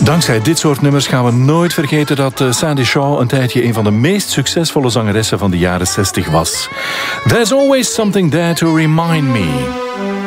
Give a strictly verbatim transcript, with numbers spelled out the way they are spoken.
Dankzij dit soort nummers gaan we nooit vergeten dat Sandie Shaw een tijdje een van de meest succesvolle zangeressen van de jaren zestig was. There's always something there to remind me.